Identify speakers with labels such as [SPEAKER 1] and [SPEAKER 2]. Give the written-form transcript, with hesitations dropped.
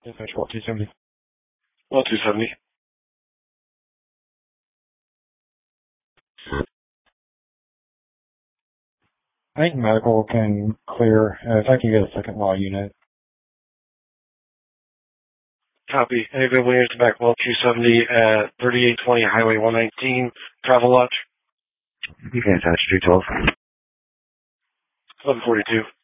[SPEAKER 1] Dispatch, Walt 270.
[SPEAKER 2] Well, 270.
[SPEAKER 1] I think medical can clear, if I can get a second law unit.
[SPEAKER 2] Copy. Any available units back, well, 270 at 3820 Highway 119, Travel Lodge.
[SPEAKER 3] You can attach 212.
[SPEAKER 2] 1142.